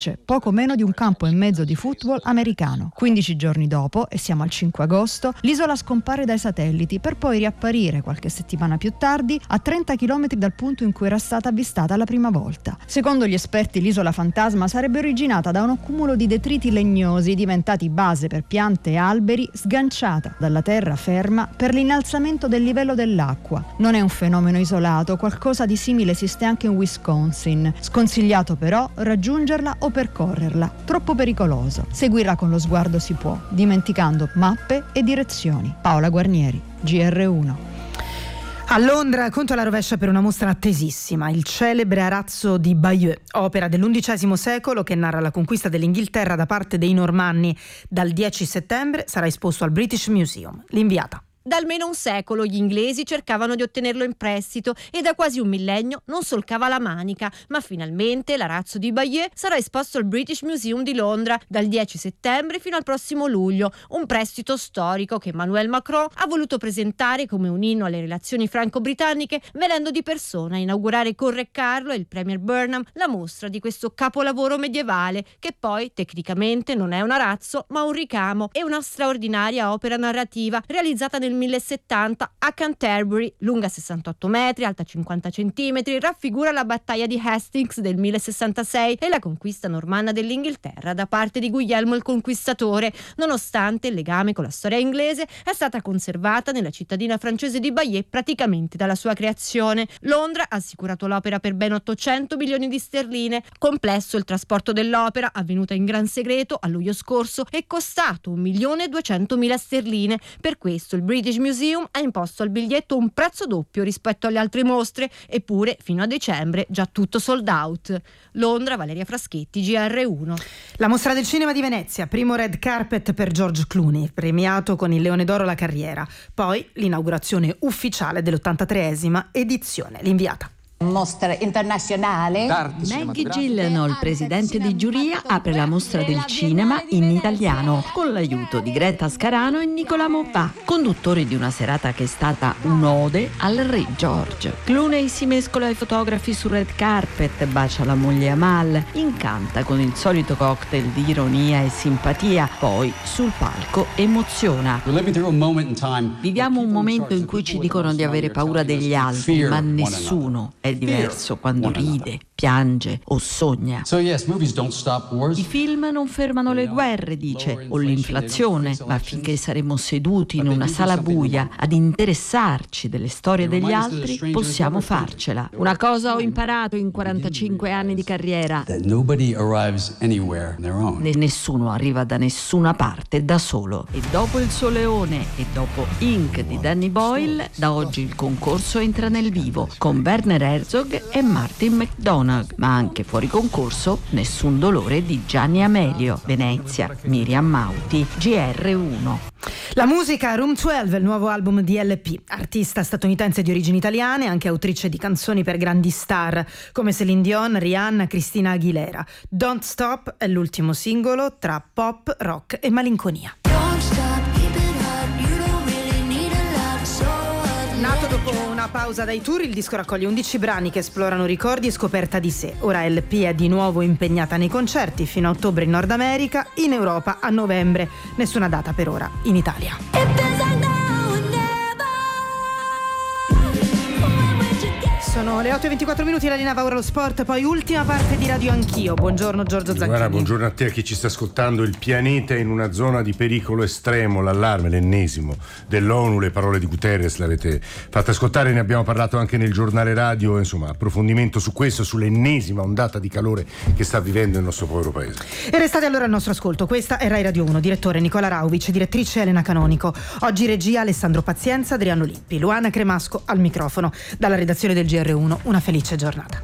poco meno di un campo e mezzo di football americano. 15 giorni dopo, e siamo al 5 agosto, l'isola scompare dai satelliti per poi riapparire qualche settimana più tardi a 30 km dal punto in cui era stata avvistata la prima volta. Secondo gli esperti, l'isola fantasma sarebbe originata da un accumulo di detriti legnosi diventati base per piante e alberi, sganciata dalla terra ferma per l'innalzamento del livello dell'acqua. Non è un fenomeno isolato, qualcosa di simile esiste anche in Wisconsin. Sconsigliato però raggiungerla o percorrerla, troppo pericoloso. Seguirla con lo sguardo si può, dimenticando mappe e direzioni. Paola Guarnieri, GR1. A Londra, conto alla rovescia per una mostra attesissima, il celebre arazzo di Bayeux, opera dell'XI secolo che narra la conquista dell'Inghilterra da parte dei Normanni. Dal 10 settembre sarà esposto al British Museum. L'inviata. Da almeno un secolo gli inglesi cercavano di ottenerlo in prestito e da quasi un millennio non solcava la manica, ma finalmente l'arazzo di Bayeux sarà esposto al British Museum di Londra dal 10 settembre fino al prossimo luglio, un prestito storico che Emmanuel Macron ha voluto presentare come un inno alle relazioni franco-britanniche, venendo di persona a inaugurare con Re Carlo e il Premier Burnham la mostra di questo capolavoro medievale che poi tecnicamente non è un arazzo ma un ricamo e una straordinaria opera narrativa realizzata nel 1070 a Canterbury, lunga 68 metri, alta 50 centimetri, raffigura la battaglia di Hastings del 1066 e la conquista normanna dell'Inghilterra da parte di Guglielmo il Conquistatore. Nonostante il legame con la storia inglese, è stata conservata nella cittadina francese di Bayeux praticamente dalla sua creazione. Londra ha assicurato l'opera per ben 800 milioni di sterline. Complesso il trasporto dell'opera, avvenuta in gran segreto a luglio scorso, è costato 1.200.000 sterline. Per questo il British Museum ha imposto al biglietto un prezzo doppio rispetto alle altre mostre, eppure fino a dicembre già tutto sold out. Londra, Valeria Fraschetti, GR1. La mostra del cinema di Venezia, primo red carpet per George Clooney, premiato con il Leone d'Oro alla carriera. Poi l'inaugurazione ufficiale dell'83esima edizione. L'inviata. Mostra internazionale. Maggie Gyllenhaal, presidente di giuria, apre la mostra del cinema in italiano con l'aiuto di Greta Scarano e Nicola Mopà, conduttori di una serata che è stata un'ode al re George. Clooney si mescola ai fotografi sul red carpet, bacia la moglie Amal, incanta con il solito cocktail di ironia e simpatia, poi sul palco emoziona. Viviamo un momento in cui ci dicono di avere paura degli altri, ma nessuno è diverso quando ride, piange o sogna. I film non fermano le guerre, dice, o l'inflazione, ma finché saremo seduti in una sala buia ad interessarci delle storie degli altri, possiamo farcela. Una cosa ho imparato in 45 anni di carriera: nessuno arriva da nessuna parte da solo. E dopo Il Suo Leone e dopo Inc. di Danny Boyle, da oggi il concorso entra nel vivo con Werner Herzog e Martin McDonagh, ma anche fuori concorso Nessun dolore di Gianni Amelio. Venezia, Miriam Mauti, GR1. La musica, Room 12, il nuovo album di LP, artista statunitense di origini italiane, anche autrice di canzoni per grandi star come Celine Dion, Rihanna, Christina Aguilera. Don't Stop è l'ultimo singolo tra pop, rock e malinconia. Nato dopo una pausa dai tour, il disco raccoglie 11 brani che esplorano ricordi e scoperta di sé. Ora LP è di nuovo impegnata nei concerti fino a ottobre in Nord America, in Europa a novembre. Nessuna data per ora in Italia. Sono le 8:24, la linea va ora allo sport, poi ultima parte di Radio Anch'io. Buongiorno Giorgio Zanchini. Guarda, buongiorno a te, a chi ci sta ascoltando. Il pianeta è in una zona di pericolo estremo, l'allarme, l'ennesimo dell'ONU, le parole di Guterres l'avete fatta ascoltare, ne abbiamo parlato anche nel giornale radio, insomma, approfondimento su questo, sull'ennesima ondata di calore che sta vivendo il nostro povero paese. E restate allora al nostro ascolto, questa è Rai Radio 1, direttore Nicola Rauvic, direttrice Elena Canonico. Oggi regia Alessandro Pazienza, Adriano Lippi, Luana Cremasco al microfono. Dalla redazione del GR1 una felice giornata.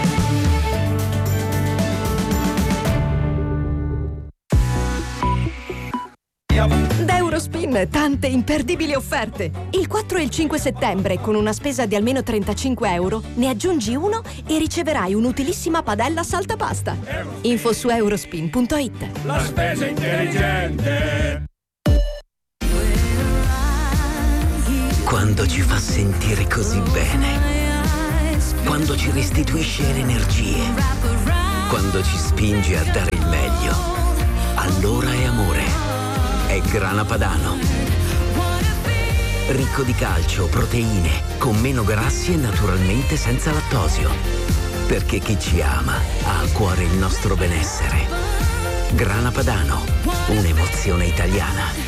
Da Eurospin tante imperdibili offerte. Il 4 e il 5 settembre con una spesa di almeno 35 euro ne aggiungi uno e riceverai un'utilissima padella saltapasta. Info su eurospin.it. La spesa intelligente. Quando ci fa sentire così bene, quando ci restituisce le energie, Quando ci spingi a dare il meglio, allora è amore. È Grana Padano. Ricco di calcio, proteine, con meno grassi e naturalmente senza lattosio. Perché chi ci ama ha a cuore il nostro benessere. Grana Padano, un'emozione italiana.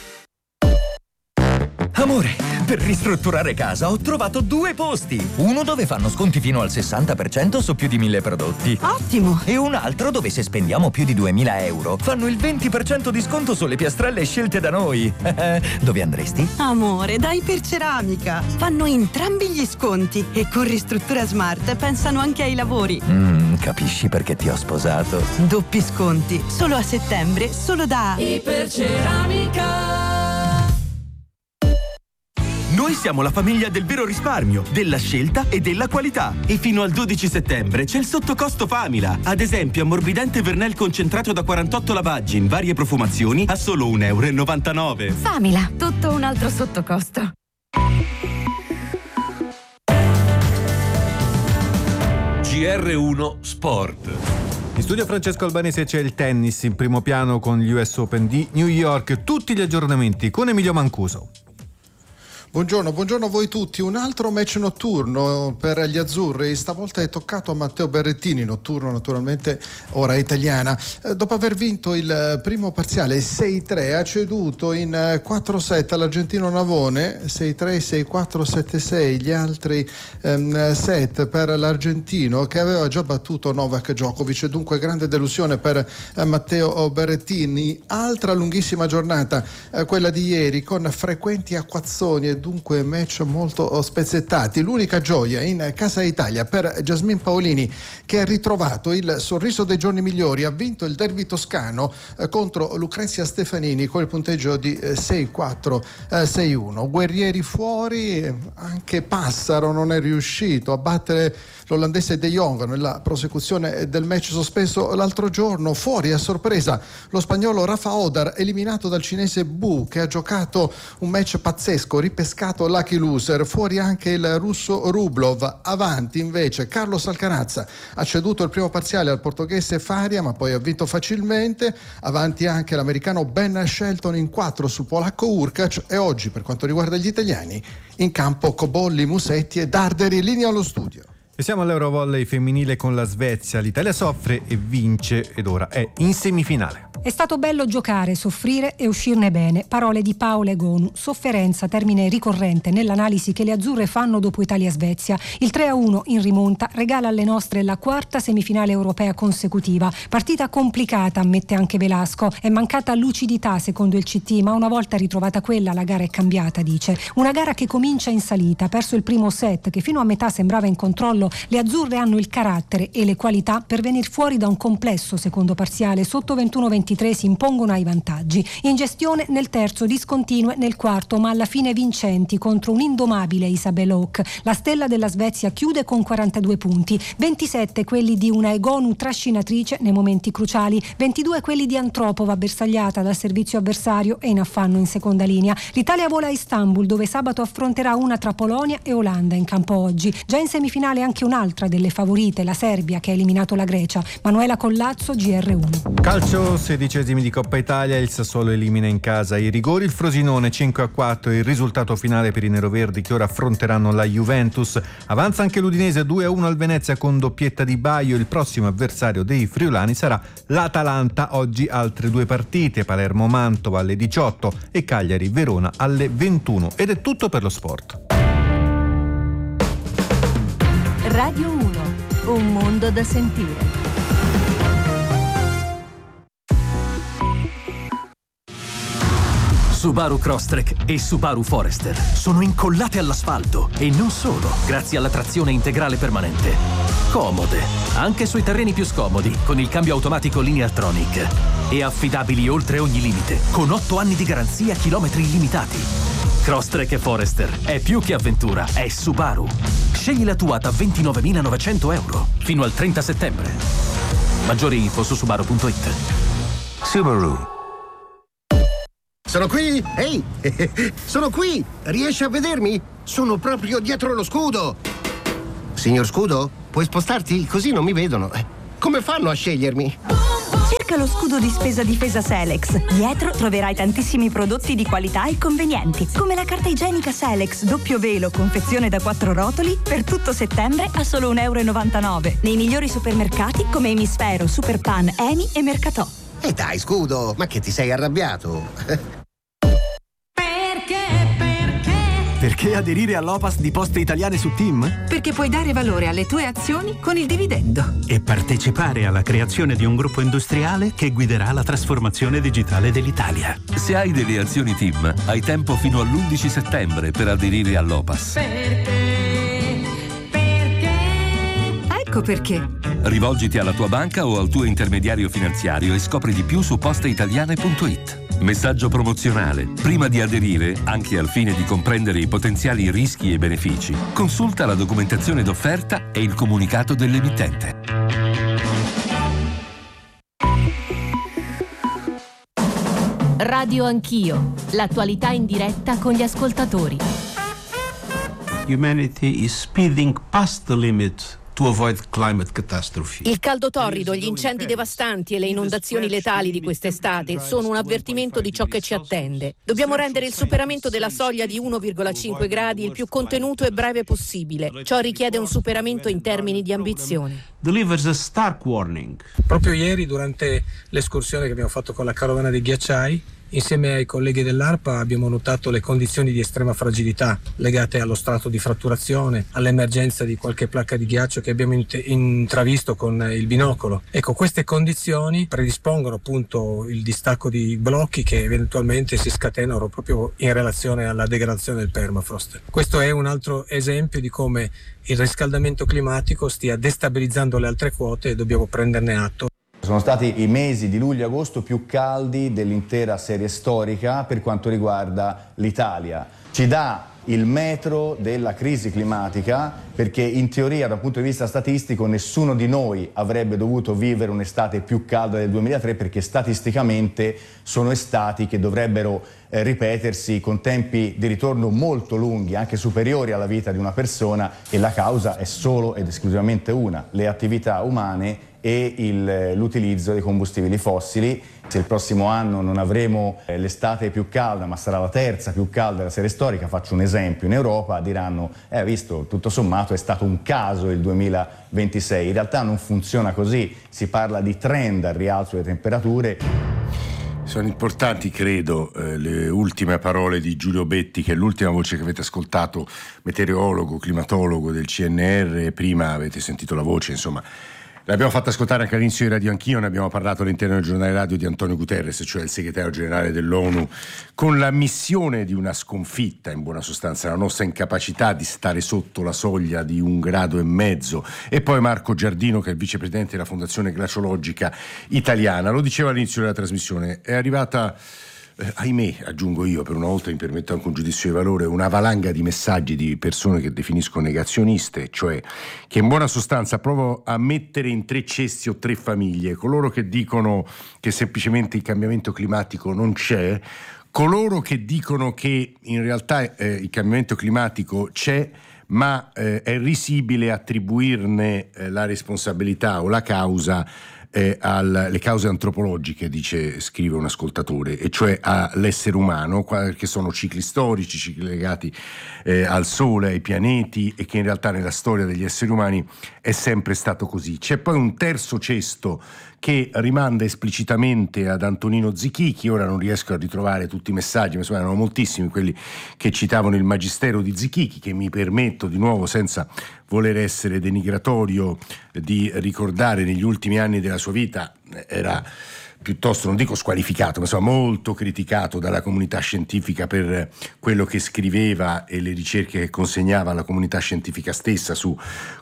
Amore, per ristrutturare casa ho trovato 2 posti. Uno dove fanno sconti fino al 60% su più di 1000 prodotti. Ottimo! E un altro dove se spendiamo più di 2000 euro fanno il 20% di sconto sulle piastrelle scelte da noi. Dove andresti? Amore, da Iperceramica. Fanno entrambi gli sconti e con Ristruttura Smart pensano anche ai lavori. Capisci perché ti ho sposato? Doppi sconti, solo a settembre, solo da Iperceramica. Noi siamo la famiglia del vero risparmio, della scelta e della qualità. E fino al 12 settembre c'è il sottocosto Famila. Ad esempio, ammorbidente Vernel concentrato da 48 lavaggi in varie profumazioni a solo €1,99. Famila, tutto un altro sottocosto. GR1 Sport. In studio Francesco Albanese, c'è il tennis in primo piano con gli US Open di New York. Tutti gli aggiornamenti con Emilio Mancuso. Buongiorno a voi tutti. Un altro match notturno per gli azzurri, stavolta è toccato a Matteo Berrettini, notturno naturalmente ora italiana. Dopo aver vinto il primo parziale 6-3 ha ceduto in 4-7 all'argentino Navone, 6-3, 6-4, 7-6, gli altri set per l'argentino che aveva già battuto Novak Djokovic, dunque grande delusione per Matteo Berrettini. Altra lunghissima giornata, quella di ieri, con frequenti acquazzoni e dunque match molto spezzettati. L'unica gioia in Casa Italia per Jasmine Paolini, che ha ritrovato il sorriso dei giorni migliori, ha vinto il derby toscano contro Lucrezia Stefanini con il punteggio di 6-4, 6-1. Guerrieri fuori, anche Passaro non è riuscito a battere l'olandese De Jong nella prosecuzione del match sospeso l'altro giorno. Fuori a sorpresa lo spagnolo Rafa Odar, eliminato dal cinese Bu, che ha giocato un match pazzesco, ripescato lucky loser. Fuori anche il russo Rublov. Avanti invece Carlos Alcaraz, ha ceduto il primo parziale al portoghese Faria ma poi ha vinto facilmente. Avanti anche l'americano Ben Shelton in 4 sul polacco Urkac. E oggi, per quanto riguarda gli italiani, in campo Cobolli, Musetti e Darderi. Linea allo studio. E siamo all'Eurovolley femminile con la Svezia. L'Italia soffre e vince ed ora è in semifinale. È stato bello giocare, soffrire e uscirne bene. Parole di Paola Egonu. Sofferenza, termine ricorrente nell'analisi che le azzurre fanno dopo Italia-Svezia. Il 3-1 in rimonta regala alle nostre la 4ª semifinale europea consecutiva. Partita complicata, ammette anche Velasco. È mancata lucidità secondo il CT, ma una volta ritrovata quella la gara è cambiata, dice. Una gara che comincia in salita. Perso il primo set, che fino a metà sembrava in controllo, le azzurre hanno il carattere e le qualità per venir fuori da un complesso secondo parziale. Sotto 21-23 si impongono ai vantaggi. In gestione nel terzo, discontinue nel quarto, ma alla fine vincenti contro un indomabile Isabel Hauk. La stella della Svezia chiude con 42 punti, 27 quelli di una Egonu trascinatrice nei momenti cruciali, 22 quelli di Antropova bersagliata dal servizio avversario e in affanno in seconda linea. L'Italia vola a Istanbul, dove sabato affronterà una tra Polonia e Olanda in campo oggi. Già in semifinale anche un'altra delle favorite, la Serbia, che ha eliminato la Grecia. Manuela Collazzo, GR1. Calcio, 16esimi di Coppa Italia, il Sassuolo elimina in casa i rigori il Frosinone 5-4, il risultato finale per i neroverdi che ora affronteranno la Juventus. Avanza anche l'Udinese 2-1 al Venezia con doppietta di Baio. Il prossimo avversario dei friulani sarà l'Atalanta. Oggi altre 2 partite, Palermo-Mantova alle 18 e Cagliari-Verona alle 21. Ed è tutto per lo sport. Radio 1, un mondo da sentire. Subaru Crosstrek e Subaru Forester sono incollate all'asfalto e non solo, grazie alla trazione integrale permanente. Comode, anche sui terreni più scomodi, con il cambio automatico Lineartronic. E affidabili oltre ogni limite, con 8 anni di garanzia, chilometri illimitati. Crosstrek e Forester è più che avventura, è Subaru. Scegli la tua da €29.900 fino al 30 settembre. Maggiori info su subaru.it. Subaru. Sono qui! Ehi! Sono qui! Riesci a vedermi? Sono proprio dietro lo scudo! Signor Scudo, puoi spostarti? Così non mi vedono. come fanno a scegliermi? Cerca lo scudo di spesa difesa Selex. Dietro troverai tantissimi prodotti di qualità e convenienti, come la carta igienica Selex doppio velo, confezione da 4 rotoli, per tutto settembre a solo €1,99. Nei migliori supermercati come Emisfero, Superpan, Eni e Mercatò. E dai, scudo, ma che ti sei arrabbiato? Perché aderire all'Opas di Poste Italiane su TIM? Perché puoi dare valore alle tue azioni con il dividendo. E partecipare alla creazione di un gruppo industriale che guiderà la trasformazione digitale dell'Italia. Se hai delle azioni TIM, hai tempo fino all'11 settembre per aderire all'Opas. Ecco perché. Rivolgiti alla tua banca o al tuo intermediario finanziario e scopri di più su posteitaliane.it. Messaggio promozionale. Prima di aderire, anche al fine di comprendere i potenziali rischi e benefici, consulta la documentazione d'offerta e il comunicato dell'emittente. Radio Anch'io. L'attualità in diretta con gli ascoltatori. Humanity is speeding past the limit to avoid climate catastrophe. Il caldo torrido, gli incendi devastanti e le inondazioni letali di quest'estate sono un avvertimento di ciò che ci attende. Dobbiamo rendere il superamento della soglia di 1,5 gradi il più contenuto e breve possibile. Ciò richiede un superamento in termini di ambizione. Delivers a stark warning. Proprio ieri, durante l'escursione che abbiamo fatto con la carovana dei ghiacciai, insieme ai colleghi dell'ARPA abbiamo notato le condizioni di estrema fragilità legate allo strato di fratturazione, all'emergenza di qualche placca di ghiaccio che abbiamo intravisto con il binocolo. Ecco, queste condizioni predispongono appunto il distacco di blocchi che eventualmente si scatenano proprio in relazione alla degradazione del permafrost. Questo è un altro esempio di come il riscaldamento climatico stia destabilizzando le altre quote e dobbiamo prenderne atto. Sono stati i mesi di luglio e agosto più caldi dell'intera serie storica per quanto riguarda l'Italia. Ci dà il metro della crisi climatica perché in teoria dal punto di vista statistico nessuno di noi avrebbe dovuto vivere un'estate più calda del 2003 perché statisticamente sono estati che dovrebbero ripetersi con tempi di ritorno molto lunghi, anche superiori alla vita di una persona, e la causa è solo ed esclusivamente una: le attività umane e l'utilizzo dei combustibili fossili. Se il prossimo anno non avremo l'estate più calda, ma sarà la terza più calda della serie storica, faccio un esempio, in Europa diranno visto, tutto sommato è stato un caso il 2026. In realtà non funziona così, si parla di trend al rialzo delle temperature. Sono importanti, credo, le ultime parole di Giulio Betti, che è l'ultima voce che avete ascoltato, meteorologo, climatologo del CNR. Prima avete sentito la voce, insomma, l'abbiamo fatta ascoltare anche all'inizio di Radio Anch'io, ne abbiamo parlato all'interno del giornale radio, di Antonio Guterres, cioè il segretario generale dell'ONU, con l'ammissione di una sconfitta, in buona sostanza, la nostra incapacità di stare sotto la soglia di 1,5 gradi. E poi Marco Giardino, che è il vicepresidente della Fondazione Glaciologica Italiana, lo diceva all'inizio della trasmissione, è arrivata... ahimè, aggiungo io, per una volta mi permetto anche un giudizio di valore, una valanga di messaggi di persone che definisco negazioniste, cioè che in buona sostanza provo a mettere in 3 cesti o 3 famiglie: coloro che dicono che semplicemente il cambiamento climatico non c'è, coloro che dicono che in realtà il cambiamento climatico c'è, ma è risibile attribuirne la responsabilità o la causa alle cause antropologiche, scrive un ascoltatore, e cioè all'essere umano, che sono cicli storici, cicli legati al Sole, ai pianeti, e che in realtà nella storia degli esseri umani è sempre stato così. C'è poi un terzo cesto che rimanda esplicitamente ad Antonino Zichichi. Ora non riesco a ritrovare tutti i messaggi, ma erano moltissimi quelli che citavano il magistero di Zichichi, che mi permetto di nuovo, senza voler essere denigratorio, di ricordare. Negli ultimi anni della sua vita era piuttosto, non dico squalificato, ma insomma molto criticato dalla comunità scientifica per quello che scriveva e le ricerche che consegnava alla comunità scientifica stessa su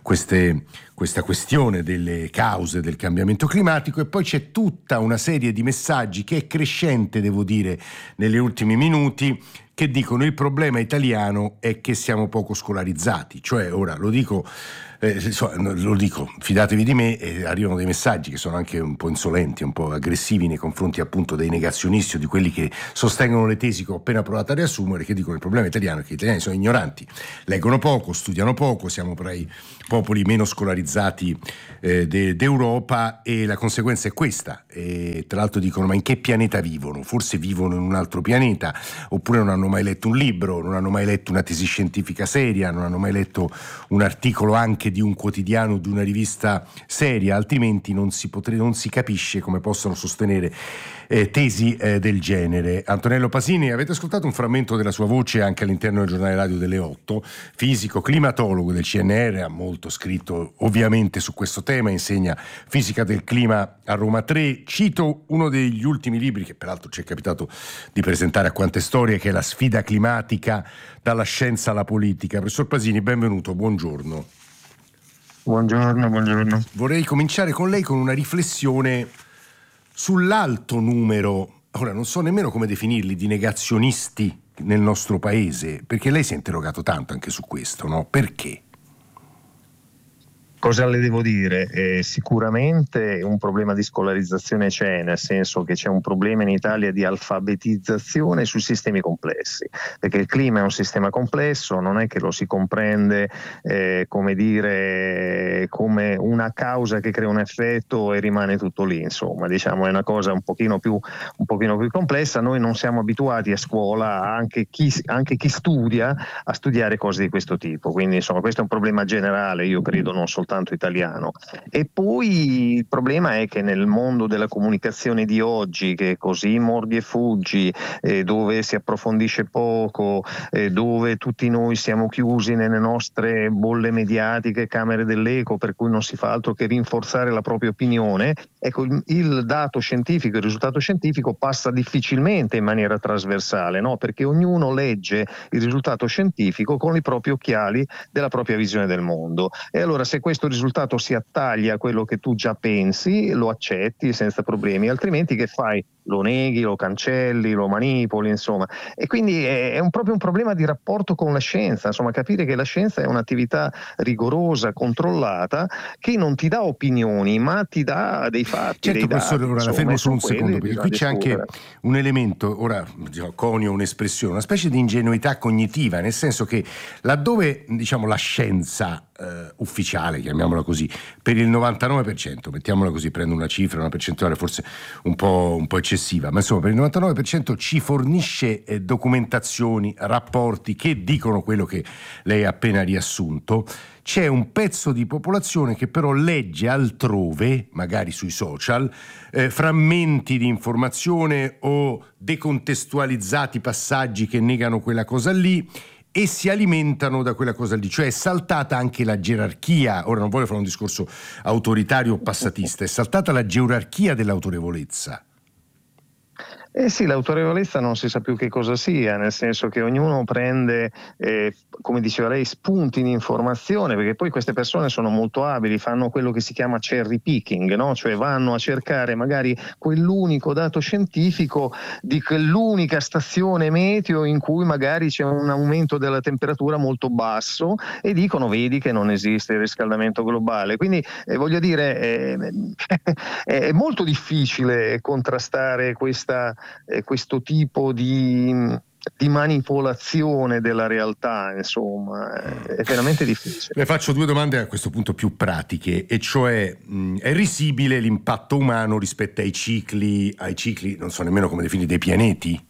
questa questione delle cause del cambiamento climatico. E poi c'è tutta una serie di messaggi che è crescente, devo dire, negli ultimi minuti, che dicono il problema italiano è che siamo poco scolarizzati. Cioè, ora lo dico lo dico, fidatevi di me, arrivano dei messaggi che sono anche un po' insolenti, un po' aggressivi nei confronti appunto dei negazionisti o di quelli che sostengono le tesi che ho appena provato a riassumere, che dicono il problema italiano è che gli italiani sono ignoranti, leggono poco, studiano poco, siamo tra i popoli meno scolarizzati d'Europa, e la conseguenza è questa. E tra l'altro dicono: ma in che pianeta vivono? Forse vivono in un altro pianeta, oppure non hanno mai letto un libro, non hanno mai letto una tesi scientifica seria, non hanno mai letto un articolo anche di un quotidiano, di una rivista seria, altrimenti non si capisce come possono sostenere tesi del genere. Antonello Pasini, avete ascoltato un frammento della sua voce anche all'interno del giornale radio delle 8, fisico, climatologo del CNR, ha molto scritto ovviamente su questo tema, insegna fisica del clima a Roma 3. Cito uno degli ultimi libri che peraltro ci è capitato di presentare a Quante Storie, che è La sfida climatica, dalla scienza alla politica. Professor Pasini, benvenuto, buongiorno. Buongiorno. Vorrei cominciare con lei con una riflessione sull'alto numero, ora non so nemmeno come definirli, di negazionisti nel nostro paese, perché lei si è interrogato tanto anche su questo, no? Perché? Cosa le devo dire? Sicuramente un problema di scolarizzazione c'è, nel senso che c'è un problema in Italia di alfabetizzazione sui sistemi complessi, perché il clima è un sistema complesso, non è che lo si comprende come una causa che crea un effetto e rimane tutto lì, insomma, diciamo è una cosa un pochino più complessa. Noi non siamo abituati a scuola, anche chi studia, a studiare cose di questo tipo, quindi insomma questo è un problema generale, io credo, non soltanto italiano. E poi il problema è che nel mondo della comunicazione di oggi, che è così mordi e fuggi, dove si approfondisce poco, dove tutti noi siamo chiusi nelle nostre bolle mediatiche, camere dell'eco, per cui non si fa altro che rinforzare la propria opinione, ecco, il dato scientifico, il risultato scientifico passa difficilmente in maniera trasversale, no? Perché ognuno legge il risultato scientifico con i propri occhiali della propria visione del mondo, e allora se questo risultato si attaglia a quello che tu già pensi, lo accetti senza problemi, altrimenti che fai? Lo neghi, lo cancelli, lo manipoli, insomma. E quindi è proprio un problema di rapporto con la scienza, insomma, capire che la scienza è un'attività rigorosa, controllata, che non ti dà opinioni, ma ti dà dei fatti, certo, dei dati. Professore, ora la fermo solo un secondo, perché qui c'è anche un elemento, ora conio un'espressione, una specie di ingenuità cognitiva, nel senso che laddove, diciamo, la scienza ufficiale, chiamiamola così, per il 99%, mettiamola così, prendo una cifra, una percentuale forse un po' eccessiva, ma insomma per il 99% ci fornisce documentazioni, rapporti che dicono quello che lei ha appena riassunto. C'è un pezzo di popolazione che però legge altrove, magari sui social, frammenti di informazione o decontestualizzati passaggi che negano quella cosa lì, e si alimentano da quella cosa lì, cioè è saltata anche la gerarchia. Ora non voglio fare un discorso autoritario o passatista, è saltata la gerarchia dell'autorevolezza. Sì, l'autorevolezza non si sa più che cosa sia, nel senso che ognuno prende, come diceva lei, spunti di informazione, perché poi queste persone sono molto abili, fanno quello che si chiama cherry picking, no? Cioè vanno a cercare magari quell'unico dato scientifico di quell'unica stazione meteo in cui magari c'è un aumento della temperatura molto basso e dicono: vedi che non esiste il riscaldamento globale. Quindi voglio dire, è molto difficile contrastare questo tipo di manipolazione della realtà, insomma, è veramente difficile. Le faccio due domande a questo punto più pratiche, e cioè è risibile l'impatto umano rispetto ai cicli, non so nemmeno come definire, dei pianeti?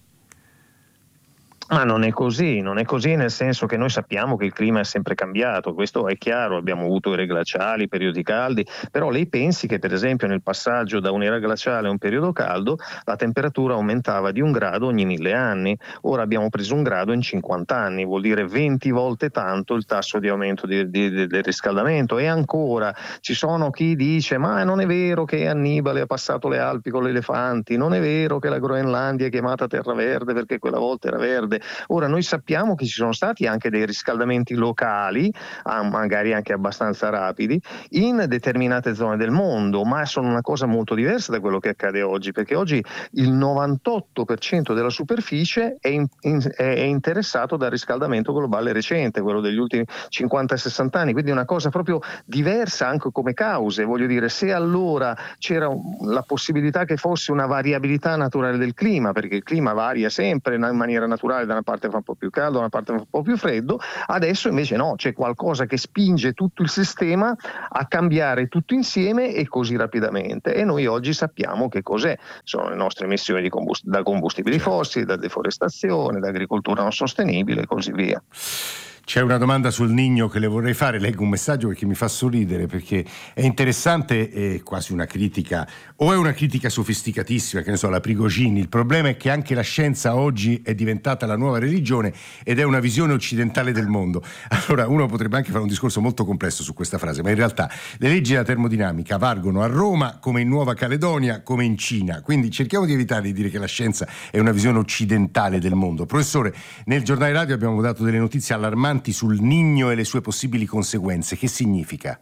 Ma non è così nel senso che noi sappiamo che il clima è sempre cambiato, questo è chiaro, abbiamo avuto ere glaciali, periodi caldi, però lei pensi che per esempio nel passaggio da un'era glaciale a un periodo caldo la temperatura aumentava di 1 grado ogni 1000 anni, ora abbiamo preso 1 grado in 50 anni, vuol dire 20 volte tanto il tasso di aumento del riscaldamento. E ancora ci sono chi dice: ma non è vero che Annibale ha passato le Alpi con gli elefanti, non è vero che la Groenlandia è chiamata terra verde perché quella volta era verde. calde. Ora noi sappiamo che ci sono stati anche dei riscaldamenti locali, magari anche abbastanza rapidi, in determinate zone del mondo, ma sono una cosa molto diversa da quello che accade oggi, perché oggi il 98% della superficie è interessato dal riscaldamento globale recente, quello degli ultimi 50-60 anni, quindi è una cosa proprio diversa anche come cause. Voglio dire, se allora c'era la possibilità che fosse una variabilità naturale del clima, perché il clima varia sempre in maniera naturale, da una parte fa un po' più caldo, da una parte fa un po' più freddo, adesso invece no, c'è qualcosa che spinge tutto il sistema a cambiare tutto insieme e così rapidamente, e noi oggi sappiamo che cos'è. Sono le nostre emissioni da combustibili fossili, da deforestazione, da agricoltura non sostenibile e così via. C'è una domanda sul Niño che le vorrei fare, leggo un messaggio perché mi fa sorridere, perché è interessante, è quasi una critica, o è una critica sofisticatissima, che ne so, la Prigogine. Il problema è che anche la scienza oggi è diventata la nuova religione ed è una visione occidentale del mondo. Allora uno potrebbe anche fare un discorso molto complesso su questa frase, ma in realtà le leggi della termodinamica valgono a Roma come in Nuova Caledonia come in Cina, quindi cerchiamo di evitare di dire che la scienza è una visione occidentale del mondo. Professore, nel giornale radio abbiamo dato delle notizie allarmanti sul Niño e le sue possibili conseguenze. Che significa?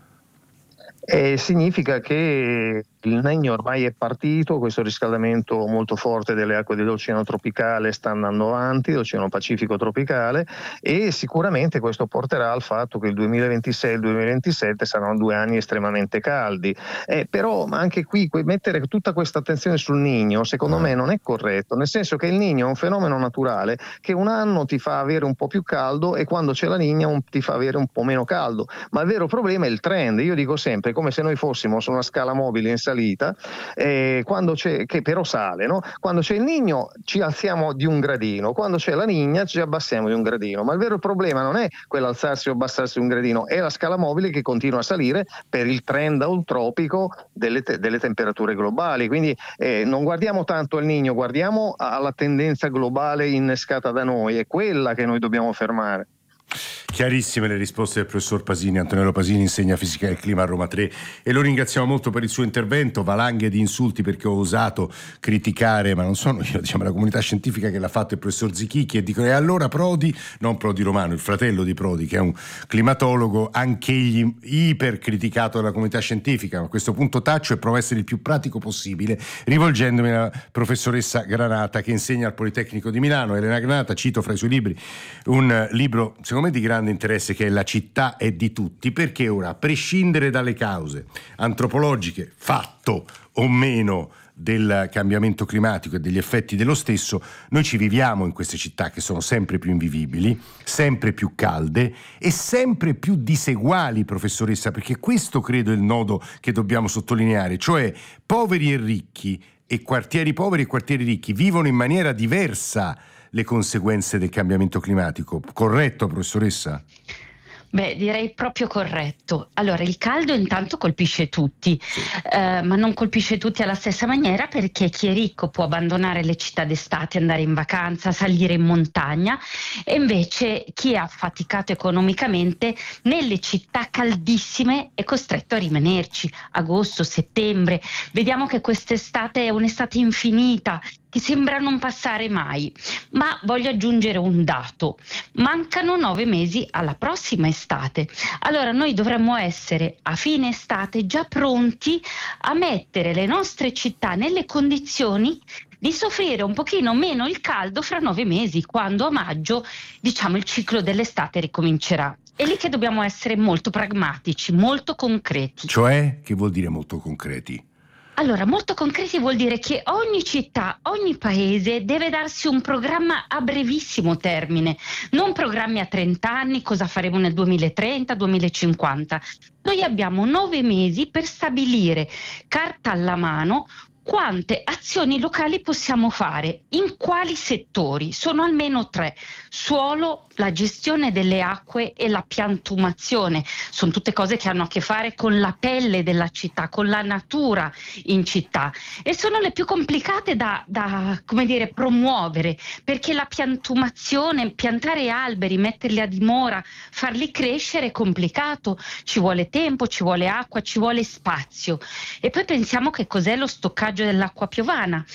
Significa che il Niño ormai è partito, questo riscaldamento molto forte delle acque dell'Oceano tropicale sta andando avanti, l'Oceano Pacifico tropicale, e sicuramente questo porterà al fatto che il 2026 e il 2027 saranno 2 anni estremamente caldi. Però anche qui mettere tutta questa attenzione sul Niño secondo me non è corretto, nel senso che il Niño è un fenomeno naturale che un anno ti fa avere un po' più caldo e quando c'è la Niña ti fa avere un po' meno caldo, ma il vero problema è il trend. Io dico sempre, come se noi fossimo su una scala mobile in salita, quando c'è, che però sale, no? Quando c'è il Niño ci alziamo di un gradino, quando c'è la Niña ci abbassiamo di un gradino, ma il vero problema non è quell'alzarsi o abbassarsi di un gradino, è la scala mobile che continua a salire per il trend eutropico delle temperature globali. Quindi non guardiamo tanto al Niño, guardiamo alla tendenza globale innescata da noi, è quella che noi dobbiamo fermare. Chiarissime le risposte del professor Pasini. Antonello Pasini insegna fisica del clima a Roma 3 e lo ringraziamo molto per il suo intervento. Valanghe di insulti perché ho osato criticare, ma non sono io, diciamo la comunità scientifica che l'ha fatto, il professor Zichichi, e dicono: e allora Prodi, non Prodi Romano, il fratello di Prodi, che è un climatologo, anch'egli ipercriticato dalla comunità scientifica. A questo punto taccio e provo a essere il più pratico possibile, rivolgendomi alla professoressa Granata che insegna al Politecnico di Milano. Elena Granata, cito fra i suoi libri un libro secondo me di grande interesse, che è La città è di tutti, perché ora, a prescindere dalle cause antropologiche, fatto o meno, del cambiamento climatico e degli effetti dello stesso, noi ci viviamo in queste città che sono sempre più invivibili, sempre più calde e sempre più diseguali, professoressa, perché questo credo è il nodo che dobbiamo sottolineare, cioè poveri e ricchi e quartieri poveri e quartieri ricchi vivono in maniera diversa le conseguenze del cambiamento climatico. Corretto, professoressa? Beh, direi proprio corretto. Allora, il caldo intanto colpisce tutti, ma non colpisce tutti alla stessa maniera, perché chi è ricco può abbandonare le città d'estate, andare in vacanza, salire in montagna, e invece chi è affaticato economicamente nelle città caldissime è costretto a rimanerci. Agosto, settembre, vediamo che quest'estate è un'estate infinita, che sembra non passare mai. Ma voglio aggiungere un dato: mancano 9 mesi alla prossima estate. Allora noi dovremmo essere a fine estate già pronti a mettere le nostre città nelle condizioni di soffrire un pochino meno il caldo fra 9 mesi, quando a maggio, diciamo, il ciclo dell'estate ricomincerà. È lì che dobbiamo essere molto pragmatici, molto concreti. Cioè, che vuol dire molto concreti? Allora, molto concreti vuol dire che ogni città, ogni paese deve darsi un programma a brevissimo termine, non programmi a 30 anni, cosa faremo nel 2030, 2050. Noi abbiamo 9 mesi per stabilire, carta alla mano, quante azioni locali possiamo fare, in quali settori. Sono almeno 3: suolo, la gestione delle acque e la piantumazione. Sono tutte cose che hanno a che fare con la pelle della città, con la natura in città, e sono le più complicate da come dire, promuovere, perché la piantumazione, piantare alberi, metterli a dimora, farli crescere è complicato, ci vuole tempo, ci vuole acqua, ci vuole spazio. E poi pensiamo che cos'è lo stoccaggio dell'acqua piovana.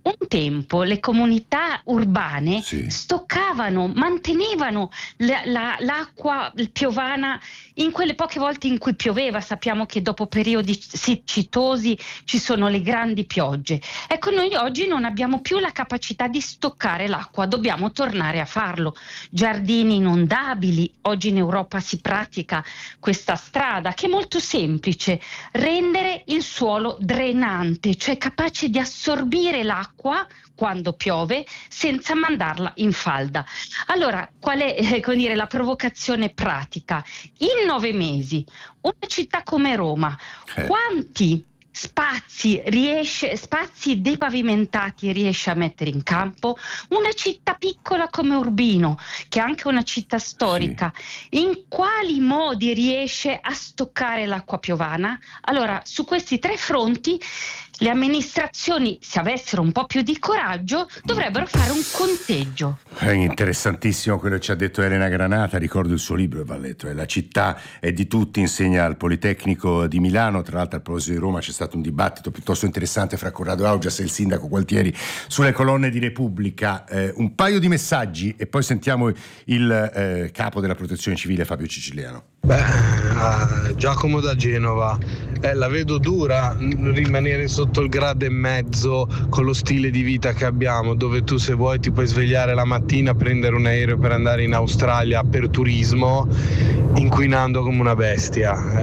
un tempo le comunità urbane stoccavano, mantenevano l'acqua piovana in quelle poche volte in cui pioveva. Sappiamo che dopo periodi siccitosi ci sono le grandi piogge. Ecco, noi oggi non abbiamo più la capacità di stoccare l'acqua, dobbiamo tornare a farlo. Giardini inondabili, oggi in Europa si pratica questa strada che è molto semplice: rendere il suolo drenante, cioè capace di assorbire l'acqua quando piove senza mandarla in falda. Allora, qual è la provocazione pratica? In 9 mesi, una città come Roma, quanti spazi depavimentati riesce a mettere in campo? Una città piccola come Urbino, che è anche una città storica, in quali modi riesce a stoccare l'acqua piovana? Allora, su questi 3 fronti le amministrazioni, se avessero un po' più di coraggio, dovrebbero fare un conteggio. È interessantissimo quello che ci ha detto Elena Granata, ricordo il suo libro, va letto, La città è di tutti, insegna al Politecnico di Milano. Tra l'altro, a proposito di Roma, c'è stato un dibattito piuttosto interessante fra Corrado Augias e il sindaco Gualtieri sulle colonne di Repubblica. Un paio di messaggi e poi sentiamo il capo della Protezione Civile, Fabio Ciciliano. Giacomo da Genova, la vedo dura rimanere sotto il 1,5 gradi con lo stile di vita che abbiamo, dove tu, se vuoi, ti puoi svegliare la mattina, prendere un aereo per andare in Australia per turismo, inquinando come una bestia.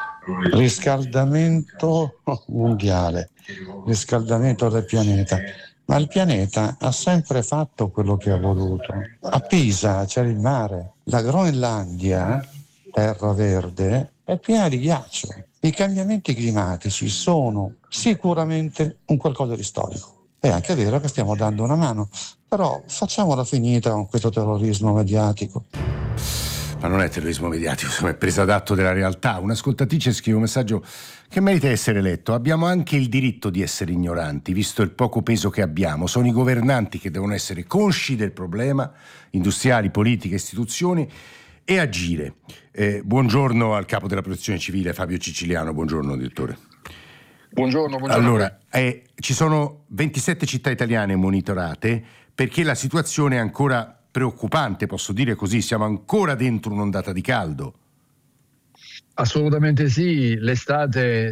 Riscaldamento mondiale, riscaldamento del pianeta. Ma il pianeta ha sempre fatto quello che ha voluto. A Pisa c'era il mare, la Groenlandia, terra verde, è piena di ghiaccio. I cambiamenti climatici sono sicuramente un qualcosa di storico. È anche vero che stiamo dando una mano, però facciamola finita con questo terrorismo mediatico. Ma non è terrorismo mediatico, è presa d'atto della realtà. Un'ascoltatrice scrive un messaggio che merita essere letto: abbiamo anche il diritto di essere ignoranti, visto il poco peso che abbiamo. Sono i governanti che devono essere consci del problema, industriali, politiche, istituzioni, e agire. Buongiorno al capo della Protezione Civile, Fabio Ciciliano. Buongiorno, direttore. Buongiorno. Allora, ci sono 27 città italiane monitorate perché la situazione è ancora preoccupante, posso dire così, siamo ancora dentro un'ondata di caldo. Assolutamente sì, l'estate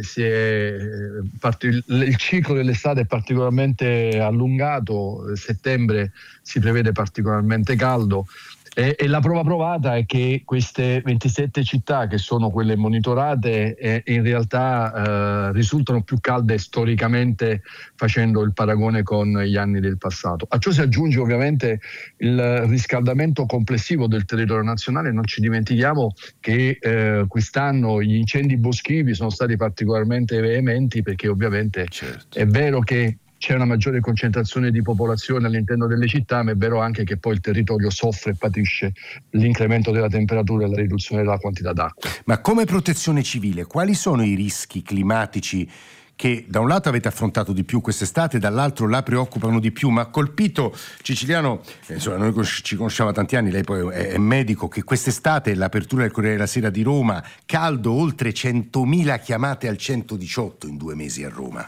il ciclo dell'estate è particolarmente allungato, settembre si prevede particolarmente caldo. E la prova provata è che queste 27 città, che sono quelle monitorate, in realtà risultano più calde storicamente, facendo il paragone con gli anni del passato. A ciò si aggiunge ovviamente il riscaldamento complessivo del territorio nazionale. Non ci dimentichiamo che quest'anno gli incendi boschivi sono stati particolarmente veementi, perché ovviamente è vero che c'è una maggiore concentrazione di popolazione all'interno delle città, ma è vero anche che poi il territorio soffre e patisce l'incremento della temperatura e la riduzione della quantità d'acqua. Ma come Protezione Civile, quali sono i rischi climatici che da un lato avete affrontato di più quest'estate, dall'altro la preoccupano di più? Ma ha colpito, Ciciliano, insomma, noi ci conosciamo da tanti anni, lei poi è medico, che quest'estate l'apertura del Corriere della Sera di Roma, caldo, oltre 100.000 chiamate al 118 in 2 mesi a Roma.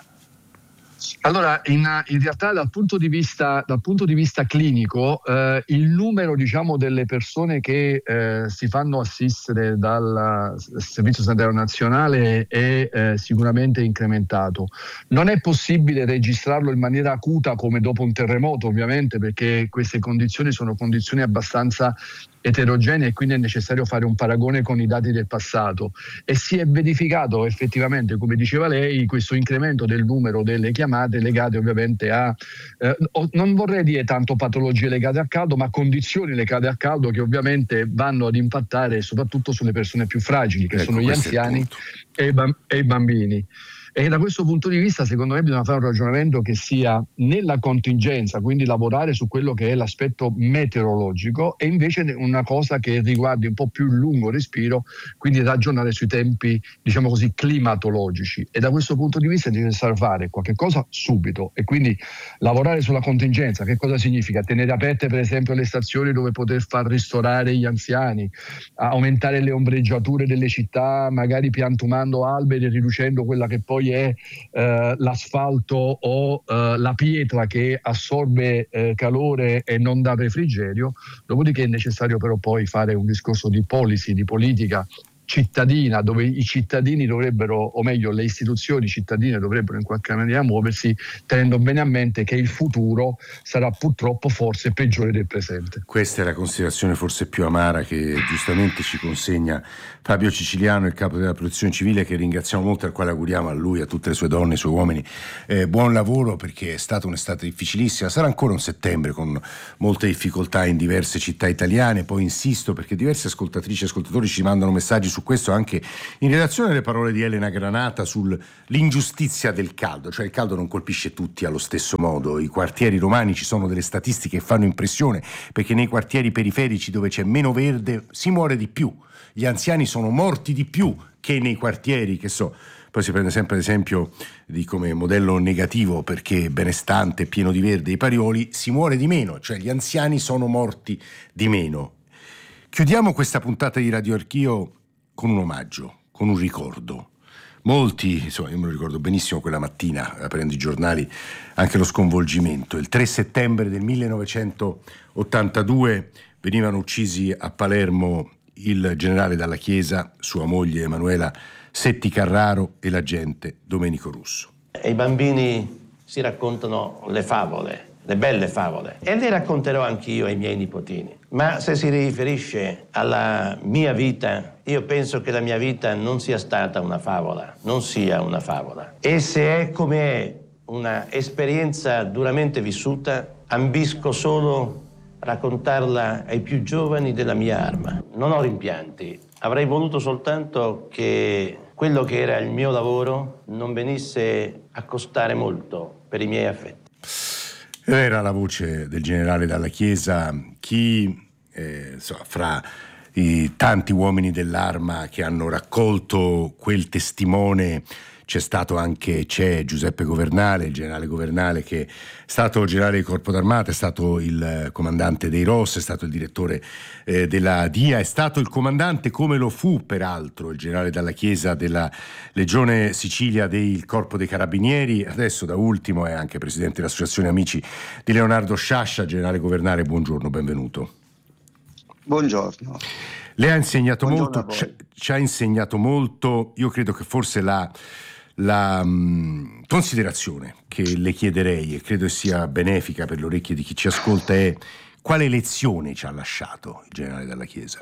Allora, in realtà dal punto di vista clinico, il numero, diciamo, delle persone che si fanno assistere dal Servizio Sanitario Nazionale è sicuramente incrementato. Non è possibile registrarlo in maniera acuta come dopo un terremoto, ovviamente, perché queste condizioni sono condizioni abbastanza eterogenee e quindi è necessario fare un paragone con i dati del passato, e si è verificato effettivamente, come diceva lei, questo incremento del numero delle chiamate legate ovviamente a non vorrei dire tanto patologie legate al caldo, ma condizioni legate al caldo che ovviamente vanno ad impattare soprattutto sulle persone più fragili, che sono gli anziani e i bambini. E da questo punto di vista, secondo me, bisogna fare un ragionamento che sia nella contingenza, quindi lavorare su quello che è l'aspetto meteorologico, e invece una cosa che riguardi un po' più il lungo respiro, quindi ragionare sui tempi, diciamo così, climatologici. E da questo punto di vista è necessario fare qualche cosa subito, e quindi lavorare sulla contingenza. Che cosa significa? Tenere aperte per esempio le stazioni dove poter far ristorare gli anziani, aumentare le ombreggiature delle città, magari piantumando alberi e riducendo quella che poi poi è l'asfalto o la pietra che assorbe calore e non dà refrigerio. Dopodiché è necessario però poi fare un discorso di policy, di politica cittadina, dove i cittadini dovrebbero, o meglio le istituzioni cittadine dovrebbero in qualche maniera muoversi, tenendo bene a mente che il futuro sarà purtroppo forse peggiore del presente. Questa è la considerazione forse più amara che giustamente ci consegna Fabio Ciciliano, il capo della Protezione Civile, che ringraziamo molto, al quale auguriamo, a lui, a tutte le sue donne, ai suoi uomini, buon lavoro, perché è stata un'estate difficilissima, sarà ancora un settembre con molte difficoltà in diverse città italiane. Poi insisto, perché diverse ascoltatrici e ascoltatori ci mandano messaggi su questo, anche in relazione alle parole di Elena Granata sull'ingiustizia del caldo, cioè il caldo non colpisce tutti allo stesso modo. I quartieri romani, ci sono delle statistiche che fanno impressione, perché nei quartieri periferici dove c'è meno verde si muore di più, gli anziani sono morti di più che nei quartieri, che so. Poi si prende sempre l'esempio di come modello negativo, perché benestante, pieno di verde, i Parioli, si muore di meno, cioè gli anziani sono morti di meno. Chiudiamo questa puntata di Radio Archio con un omaggio, con un ricordo. Molti, insomma, io me lo ricordo benissimo quella mattina, aprendo i giornali, anche lo sconvolgimento. Il 3 settembre del 1982 venivano uccisi a Palermo il generale Dalla Chiesa, sua moglie Emanuela Setti Carraro e l'agente Domenico Russo. I bambini si raccontano le favole, le belle favole, e le racconterò anch'io ai miei nipotini. Ma se si riferisce alla mia vita, io penso che la mia vita non sia stata una favola, non sia una favola. E se è come è una esperienza duramente vissuta, ambisco solo raccontarla ai più giovani della mia arma. Non ho rimpianti, avrei voluto soltanto che quello che era il mio lavoro non venisse a costare molto per i miei affetti. Era la voce del generale Dalla Chiesa, chi fra i tanti uomini dell'Arma che hanno raccolto quel testimone c'è Giuseppe Governale, il generale Governale, che è stato generale del Corpo d'Armata, è stato il comandante dei ROS, è stato il direttore della DIA, è stato il comandante, come lo fu peraltro il generale Dalla Chiesa, della Legione Sicilia del Corpo dei Carabinieri. Adesso da ultimo è anche presidente dell'Associazione Amici di Leonardo Sciascia. Generale Governale, buongiorno, benvenuto. Buongiorno. Lei ha insegnato molto, ci ha insegnato molto. Io credo che forse la considerazione che le chiederei, e credo sia benefica per le orecchie di chi ci ascolta, è: quale lezione ci ha lasciato il generale Dalla Chiesa?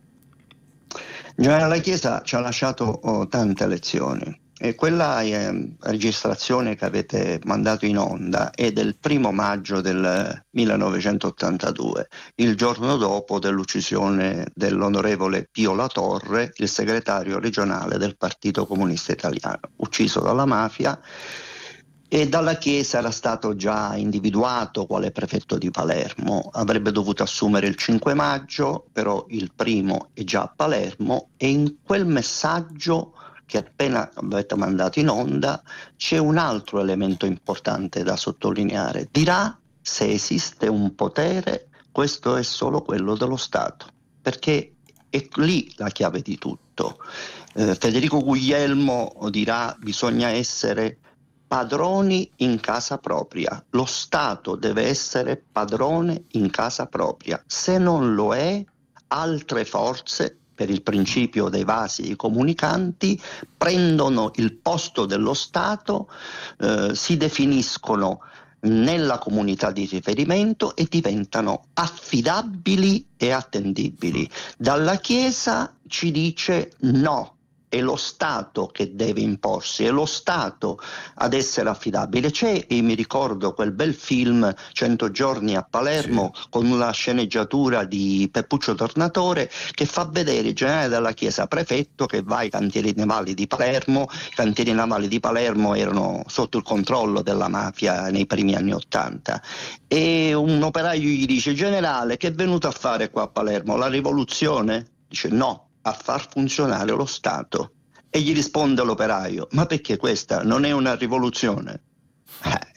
Il generale Dalla Chiesa ci ha lasciato tante lezioni, e quella registrazione che avete mandato in onda è del 1 maggio del 1982, il giorno dopo dell'uccisione dell'onorevole Pio La Torre, il segretario regionale del Partito Comunista Italiano, ucciso dalla mafia. E Dalla Chiesa era stato già individuato quale prefetto di Palermo, avrebbe dovuto assumere il 5 maggio, però il 1° è già a Palermo, e in quel messaggio che appena avete mandato in onda c'è un altro elemento importante da sottolineare. Dirà: se esiste un potere, questo è solo quello dello Stato, perché è lì la chiave di tutto. Federico Guglielmo dirà: bisogna essere padroni in casa propria, lo Stato deve essere padrone in casa propria, se non lo è, altre forze, per il principio dei vasi comunicanti, prendono il posto dello Stato, si definiscono nella comunità di riferimento e diventano affidabili e attendibili. Dalla Chiesa ci dice no. È lo Stato che deve imporsi, è lo Stato ad essere affidabile. E mi ricordo quel bel film 100 giorni a Palermo, sì, con una sceneggiatura di Peppuccio Tornatore, che fa vedere il generale Dalla Chiesa prefetto che va ai cantieri navali di Palermo. I cantieri navali di Palermo erano sotto il controllo della mafia nei primi anni '80, e un operaio gli dice: generale, che è venuto a fare qua a Palermo? La rivoluzione? Dice: no, a far funzionare lo Stato. E gli risponde l'operaio: ma perché questa non è una rivoluzione?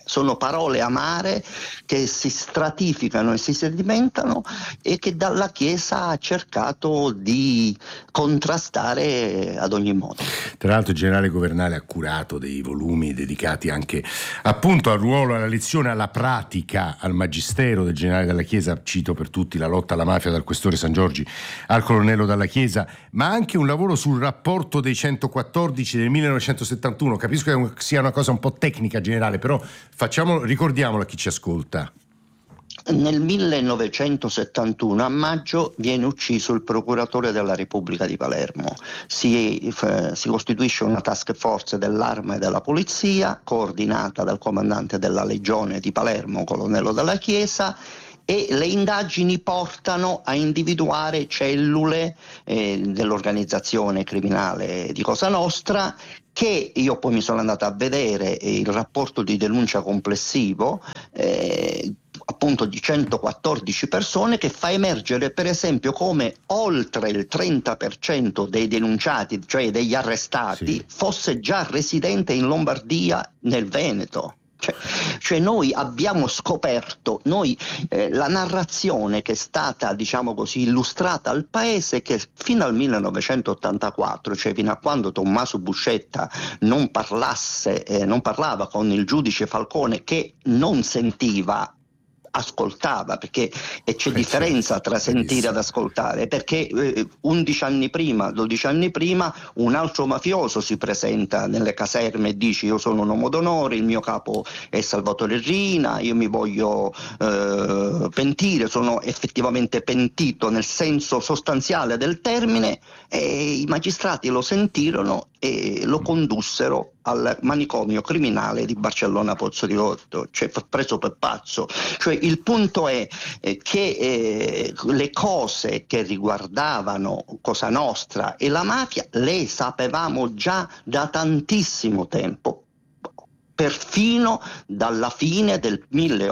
sono parole amare che si stratificano e si sedimentano e che dalla Chiesa ha cercato di contrastare ad ogni modo. Tra l'altro il generale Governale ha curato dei volumi dedicati anche appunto al ruolo, alla lezione, alla pratica, al magistero del generale Dalla Chiesa, cito per tutti la lotta alla mafia dal questore San Giorgi al colonnello Dalla Chiesa, ma anche un lavoro sul rapporto dei 114 del 1971. Capisco che sia una cosa un po' tecnica, generale, però ricordiamolo a chi ci ascolta. Nel 1971 a maggio viene ucciso il procuratore della Repubblica di Palermo. Si costituisce una task force dell'Arma e della Polizia coordinata dal comandante della Legione di Palermo, colonnello Dalla Chiesa, e le indagini portano a individuare cellule dell'organizzazione criminale di Cosa Nostra, che io poi mi sono andato a vedere il rapporto di denuncia complessivo appunto di 114 persone, che fa emergere per esempio come oltre il 30% dei denunciati, cioè degli arrestati, fosse già residente in Lombardia, nel Veneto. Cioè noi abbiamo scoperto, la narrazione che è stata, diciamo così, illustrata al paese, che fino al 1984, cioè fino a quando Tommaso Buscetta non parlava con il giudice Falcone, che non sentiva, ascoltava, perché c'è differenza tra sentire ed ascoltare, perché 11 anni prima, 12 anni prima, un altro mafioso si presenta nelle caserme e dice: io sono un uomo d'onore, il mio capo è Salvatore Rina, io mi voglio pentire, sono effettivamente pentito nel senso sostanziale del termine, e i magistrati lo sentirono e lo condussero al manicomio criminale di Barcellona Pozzo di Gotto, cioè preso per pazzo. Cioè il punto è che le cose che riguardavano Cosa Nostra e la mafia le sapevamo già da tantissimo tempo, perfino dalla fine del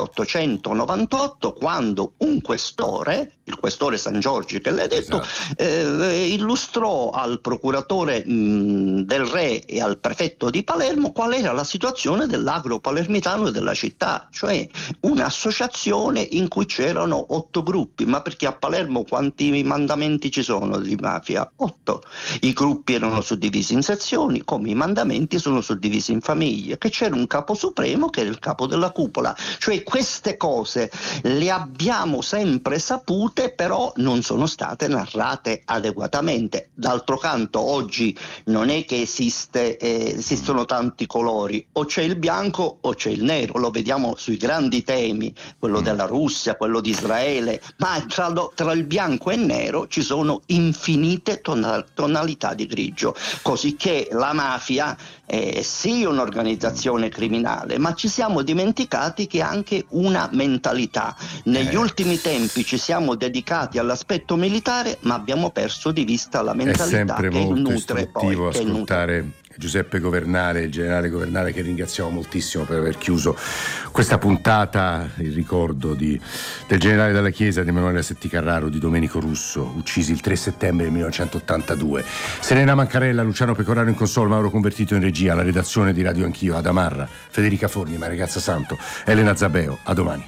1898, quando un questore, il questore San Giorgi che l'hai detto, illustrò al procuratore del re e al prefetto di Palermo qual era la situazione dell'agro palermitano e della città, cioè un'associazione in cui c'erano 8 gruppi. Ma perché a Palermo quanti mandamenti ci sono di mafia? 8. I gruppi erano suddivisi in sezioni, come i mandamenti sono suddivisi in famiglie, che c'era un capo supremo che era il capo della cupola. Cioè queste cose le abbiamo sempre sapute, però non sono state narrate adeguatamente. D'altro canto oggi non è che esistono tanti colori, o c'è il bianco o c'è il nero, lo vediamo sui grandi temi, quello della Russia, quello di Israele, ma tra il bianco e il nero ci sono infinite tonalità di grigio, così che la mafia è sì un'organizzazione criminale, ma ci siamo dimenticati che è anche una mentalità. Negli ultimi tempi ci siamo dedicati all'aspetto militare, ma abbiamo perso di vista la mentalità, che nutre poi. Ascoltare Giuseppe Governale, il generale Governale, che ringraziamo moltissimo per aver chiuso questa puntata, il ricordo del generale Dalla Chiesa, di Emanuele Assetti Carraro, di Domenico Russo, uccisi il 3 settembre del 1982. Serena Mancarella, Luciano Pecoraro in console, Mauro Convertito in regia, la redazione di Radio Anch'io, Ada Marra, Federica Forni, Maria Grazia Santo, Elena Zabeo. A domani.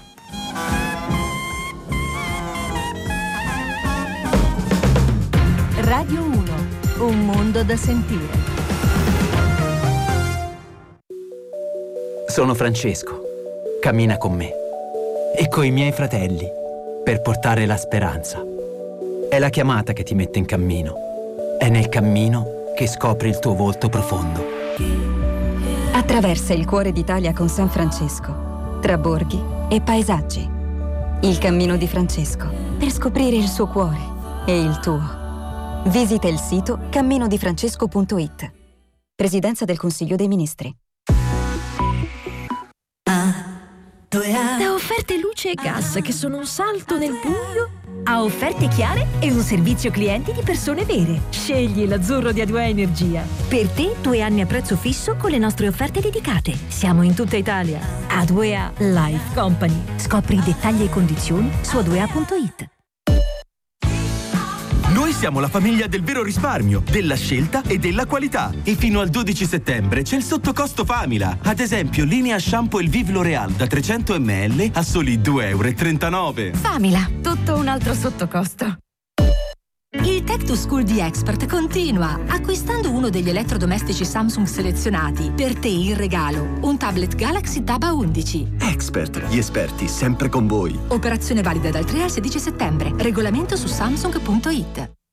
Radio 1, un mondo da sentire. Sono Francesco, cammina con me e coi miei fratelli per portare la speranza. È la chiamata che ti mette in cammino, è nel cammino che scopri il tuo volto profondo. Attraversa il cuore d'Italia con San Francesco, tra borghi e paesaggi. Il cammino di Francesco, per scoprire il suo cuore e il tuo. Visita il sito camminodifrancesco.it. Presidenza del Consiglio dei Ministri. Da offerte luce e gas che sono un salto nel buio a offerte chiare e un servizio clienti di persone vere. Scegli l'azzurro di A2A Energia. Per te 2 anni a prezzo fisso con le nostre offerte dedicate. Siamo in tutta Italia. A2A Life Company. Scopri i dettagli e condizioni su a2a.it. Noi siamo la famiglia del vero risparmio, della scelta e della qualità. E fino al 12 settembre c'è il sottocosto Famila. Ad esempio, linea shampoo Elvive L'Oreal da 300 ml a soli €2,39. Famila, tutto un altro sottocosto. Il Tech to School di Expert continua. Acquistando uno degli elettrodomestici Samsung selezionati, per te in regalo un tablet Galaxy Tab A11. Expert, gli esperti sempre con voi. Operazione valida dal 3 al 16 settembre. Regolamento su samsung.it.